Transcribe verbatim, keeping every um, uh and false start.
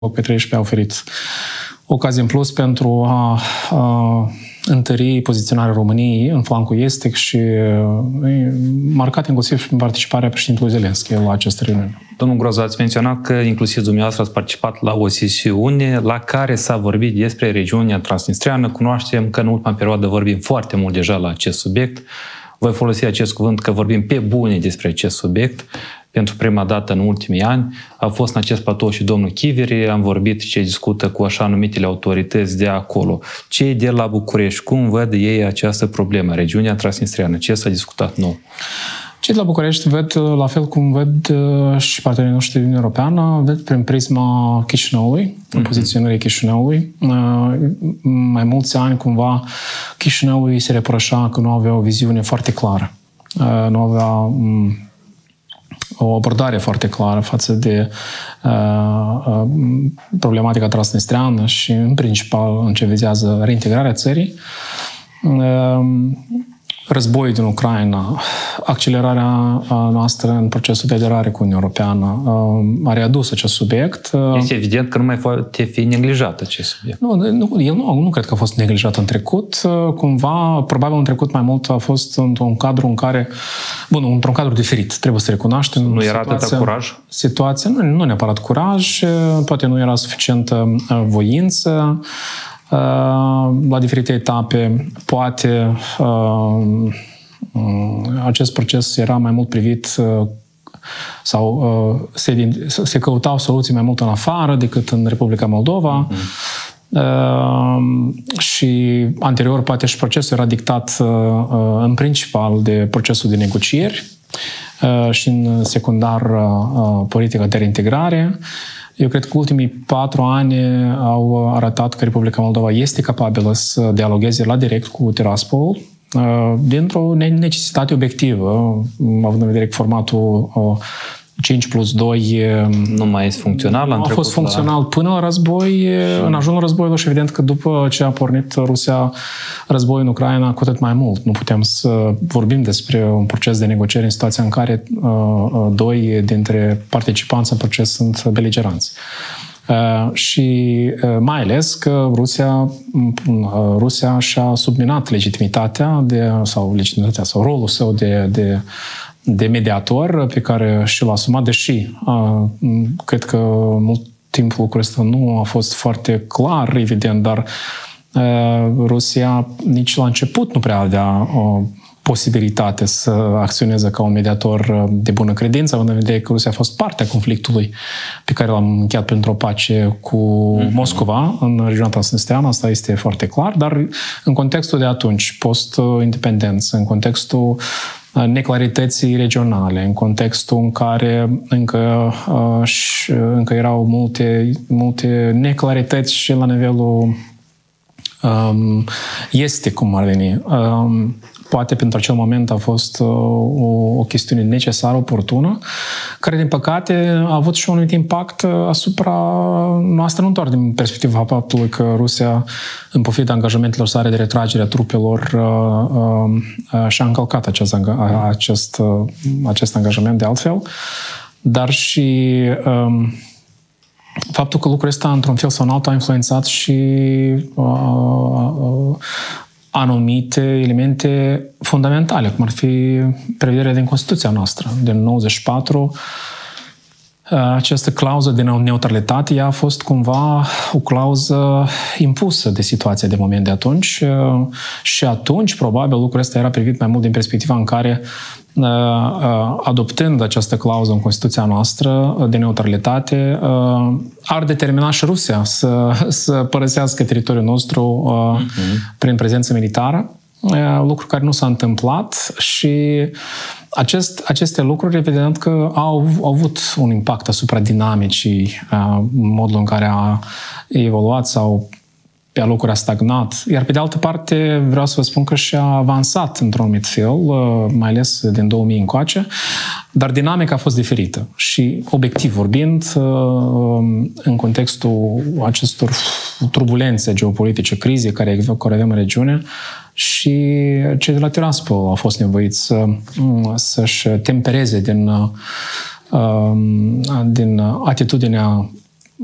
pe treisprezece a oferit ocazie în plus pentru a, a întări poziționarea României în flancul estic și marcat inclusiv prin participarea președintelui Zelenski la această reuniune. Domnul Groza, ați menționat că inclusiv dumneavoastră ați participat la o sesiune la care s-a vorbit despre regiunea transnistreană. Cunoaștem că în ultima perioadă vorbim foarte mult deja la acest subiect. Voi folosi acest cuvânt că vorbim pe bune despre acest subiect. Pentru prima dată în ultimii ani a fost în acest platou și domnul Chiveri, am vorbit ce discută cu așa numitele autorități de acolo. Cei de la București, cum văd ei această problemă, regiunea transnistreană? Ce s-a discutat nou? Cei de la București ved, la fel cum ved și partenerii noștri din Europeană, ved prin prisma Chișinăului, mm-hmm. poziționării Chișinăului. Mai mulți ani, cumva, Chișinăului se reproșa că nu avea o viziune foarte clară. Nu avea o abordare foarte clară față de uh, uh, problematica transnistreană și, în principal, în ce vizează reintegrarea țării. Uh, războiul din Ucraina, accelerarea noastră în procesul de aderare cu Uniunea Europeană a readus acest subiect. Este evident că nu mai poate fi neglijat acest subiect. Nu, nu, el nu, nu cred că a fost neglijat în trecut. Cumva, probabil în trecut mai mult a fost într-un cadru în care, bun, într-un cadru diferit, trebuie să recunoaștem. Nu era atâta curaj? Situația, nu, nu neapărat curaj, poate nu era suficientă voință. La diferite etape, poate acest proces era mai mult privit sau se, se căutau soluții mai mult în afară decât în Republica Moldova. Mm-hmm. Și anterior poate și procesul era dictat în principal de procesul de negocieri și în secundar politica de reintegrare. Eu cred că ultimii patru ani au arătat că Republica Moldova este capabilă să dialogueze la direct cu Tiraspol dintr-o necesitate obiectivă, având în vedere că formatul cinci plus doi nu mai este funcțional. A fost funcțional la... până la război, în ajunul războiului și evident că după ce a pornit Rusia războiul în Ucraina, cu atât mai mult. Nu putem să vorbim despre un proces de negociere în situația în care uh, doi dintre participanți în proces sunt beligeranți. Uh, și uh, mai ales că Rusia, uh, Rusia și-a subminat legitimitatea de, sau legitimitatea sau rolul său de, de de mediator pe care și l-a asumat, deși a, cred că mult timp lucrul ăsta nu a fost foarte clar, evident, dar a, Rusia nici la început nu prea avea o posibilitate să acționeze ca un mediator de bună credință, având în vedere că Rusia a fost parte a conflictului pe care l-am încheiat printr-o pace cu mm-hmm. Moscova în regiunea transnistreană, asta este foarte clar, dar în contextul de atunci, post-independență, în contextul neclarității regionale, în contextul în care încă, încă erau multe, multe neclarități și la nivelul um, este cum ar veni. Um, poate pentru acel moment a fost o, o chestiune necesară, oportună, care, din păcate, a avut și un anumit impact asupra noastră, nu doar din perspectiva faptului că Rusia, în pofida angajamentelor sale de retragere a trupelor, și-a încălcat acest, acest, acest angajament de altfel, dar și um, faptul că lucrul ăsta, într-un fel sau în altul, a influențat și uh, uh, anumite elemente fundamentale, cum ar fi prevederea din Constituția noastră, din nouăzeci și patru. Această clauză de neutralitate, ea a fost cumva o clauză impusă de situația de moment de atunci și atunci, probabil, lucrul ăsta era privit mai mult din perspectiva în care, adoptând această clauză în Constituția noastră de neutralitate, ar determina și Rusia să, să părăsească teritoriul nostru uh-huh. prin prezență militară, lucru care nu s-a întâmplat și acest, aceste lucruri, evident că au, au avut un impact asupra dinamicii, modul în care a evoluat sau pe alocuri a stagnat. Iar pe de altă parte vreau să vă spun că și-a avansat într-un anumit fel, mai ales din două mii încoace, dar dinamica a fost diferită. Și obiectiv vorbind, în contextul acestor turbulențe geopolitice, crize care, care avem în regiune, și cei de la Tiraspol au fost nevoiți să, să-și tempereze din, din atitudinea